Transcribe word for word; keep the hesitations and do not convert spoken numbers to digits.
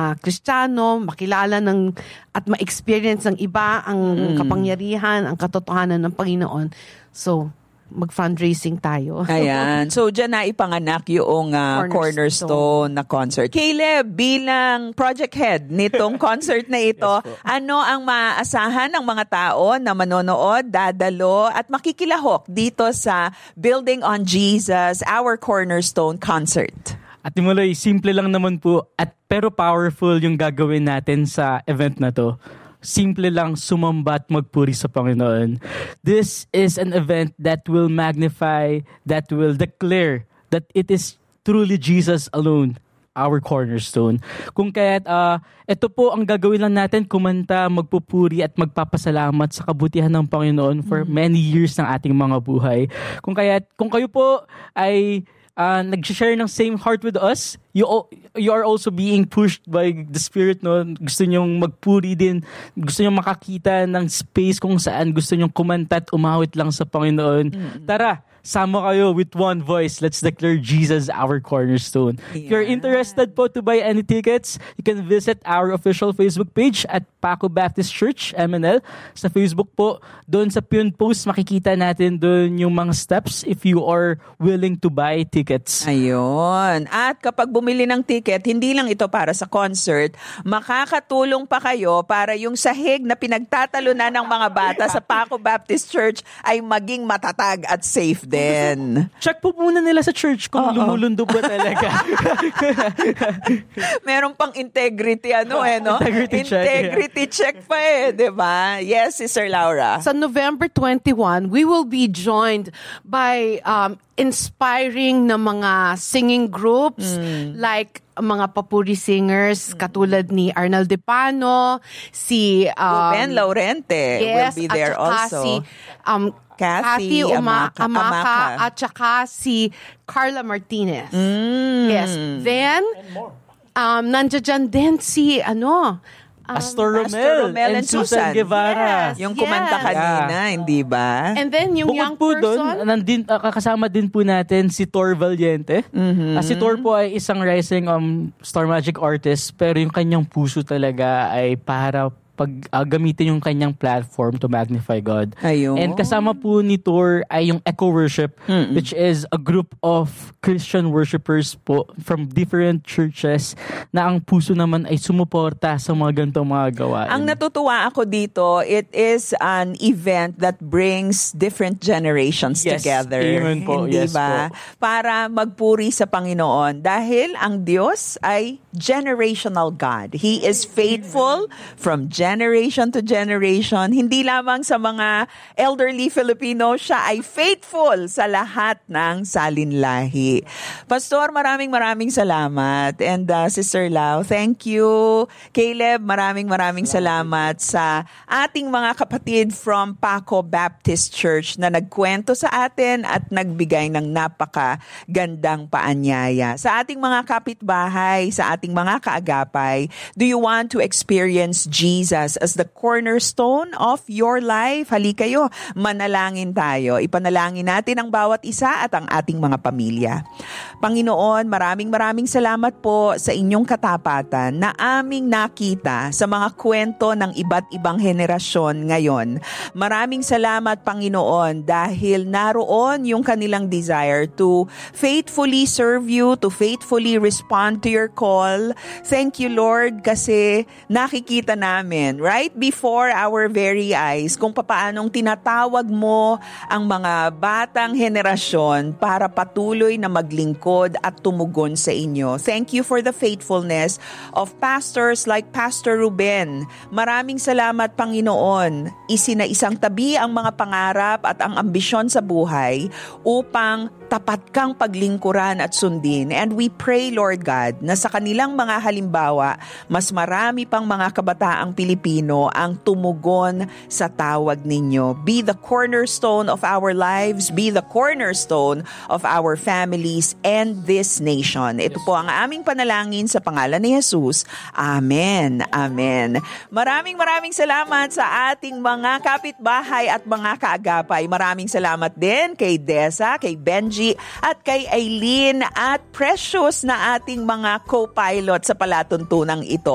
mga Kristiyano, makilala ng at ma-experience ng iba ang mm. kapangyarihan, ang katotohanan ng Panginoon. So, mag-fundraising tayo. Ayan. So, dyan na ipanganak yung uh, cornerstone. cornerstone na concert. Caleb, bilang project head nitong concert na ito, yes, ano ang maaasahan ng mga tao na manonood, dadalo, at makikilahok dito sa Building on Jesus, our Cornerstone concert? At Timoy, simple lang naman po at pero powerful yung gagawin natin sa event na to. Simple lang sumamba at magpuri sa Panginoon. This is an event that will magnify, that will declare that it is truly Jesus alone, our cornerstone. Kung kaya't uh, ito po ang gagawin lang natin, kumanta, magpupuri at magpapasalamat sa kabutihan ng Panginoon for mm-hmm. many years ng ating mga buhay. Kung kaya't, kung kayo po ay Uh, nag-share ng same heart with us, you you are also being pushed by the Spirit, no? Gusto nyong magpuri din, gusto nyong makakita ng space kung saan gusto nyong kumanta at umawit lang sa Panginoon. Mm-hmm. Tara, sama kayo with one voice. Let's declare Jesus our cornerstone. Yeah. If you're interested po to buy any tickets, you can visit our official Facebook page at Paco Baptist Church, M N L. Sa Facebook po, doon sa pinned post, makikita natin doon yung mga steps if you are willing to buy tickets. Ayun. At kapag bumili ng ticket, hindi lang ito para sa concert, makakatulong pa kayo para yung sahig na pinagtatalunan ng mga bata sa Paco Baptist Church ay maging matatag at safe din. Check po muna nila sa church kung Uh-oh. lumulundo ba talaga. Meron pang integrity, ano eh, no? Integrity, integrity check, check pa eh, di ba? Yes, Sister Laura. Sa November twenty-first, we will be joined by um, inspiring na mga singing groups mm. like mga papuri singers mm. katulad ni Arnel Depano, si um, Ruben Laurente yes, will be there at also. Si um, Kathy, Kathy Uma, Amaka, Amaka, at saka si Carla Martinez. Mm. Yes. Then, um, nandiyan din si, ano, um, Pastor Romel, Pastor Romel and, and Susan, Susan Guevara. Yes, yung yes. kumanta kanina, yeah. hindi ba? And then, yung Bukod young po person. Doon, nandin, uh, kakasama din po natin si Tor Valiente. Mm-hmm. Uh, si Tor po ay isang rising um, Star Magic artist, pero yung kanyang puso talaga ay para pag uh, gamitin yung kanyang platform to magnify God. Ayun. And kasama po ni Tor ay yung Echo Worship, mm-mm. which is a group of Christian worshipers po from different churches na ang puso naman ay sumuporta sa mga ganitong mga gawain. Ang natutuwa ako dito, it is an event that brings different generations yes, together. Amen po. Hindi yes ba? Po. Para magpuri sa Panginoon dahil ang Diyos ay generational God. He is faithful from generation to generation. Hindi lamang sa mga elderly Filipino, siya ay faithful sa lahat ng salinlahi. Pastor, maraming maraming salamat. And uh, Sister Lau, thank you. Caleb, maraming maraming salamat sa ating mga kapatid from Paco Baptist Church na nagkwento sa atin at nagbigay ng napakagandang paanyaya. Sa ating mga kapitbahay, sa ating mga kaagapay, do you want to experience Jesus as the cornerstone of your life? Hali kayo, manalangin tayo. Ipanalangin natin ang bawat isa at ang ating mga pamilya. Panginoon, maraming maraming salamat po sa inyong katapatan na aming nakita sa mga kwento ng iba't ibang henerasyon ngayon. Maraming salamat, Panginoon, dahil naroon yung kanilang desire to faithfully serve you, to faithfully respond to your call. Thank you, Lord, kasi nakikita namin right before our very eyes kung papaanong tinatawag mo ang mga batang henerasyon para patuloy na maglingkod at tumugon sa inyo. Thank you for the faithfulness of pastors like Pastor Ruben. Maraming salamat, Panginoon. Isinaisang tabi ang mga pangarap at ang ambisyon sa buhay upang tapat kang paglingkuran at sundin. And we pray, Lord God, na sa kanilang mga halimbawa, mas marami pang mga kabataang Pilipino ang tumugon sa tawag ninyo. Be the cornerstone of our lives, be the cornerstone of our families and this nation. Ito po ang aming panalangin sa pangalan ni Jesus. Amen. Amen. Maraming maraming salamat sa ating mga kapitbahay at mga kaagapay. Maraming salamat din kay Desa, kay Benji, at kay Aileen at precious na ating mga co-pilot sa palatuntunang ito.